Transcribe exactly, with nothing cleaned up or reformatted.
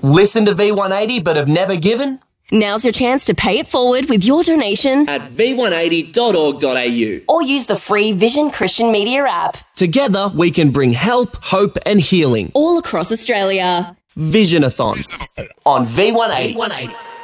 Listen to V one eighty but have never given? Now's your chance to pay it forward with your donation At v one eighty dot org dot a u. or use the free Vision Christian Media app. Together, we can bring help, hope and healing. All across Australia. Visionathon on V one eighty.